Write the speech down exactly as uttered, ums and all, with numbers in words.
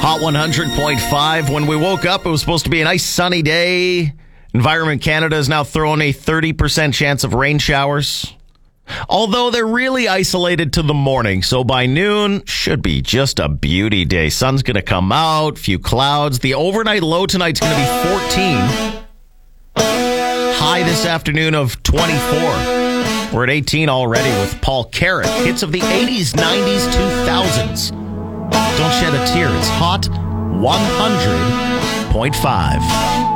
Hot one hundred point five. When we woke up, it was supposed to be a nice sunny day. Environment Canada is now throwing a thirty percent chance of rain showers. Although they're really isolated to the morning, so by noon, should be just a beauty day. Sun's going to come out, few clouds. The overnight low tonight's going to be fourteen. High this afternoon of twenty-four. We're at eighteen already with Paul Carrick. Hits of the eighties, nineties, two thousands. Don't shed a tear. It's Hot one hundred point five.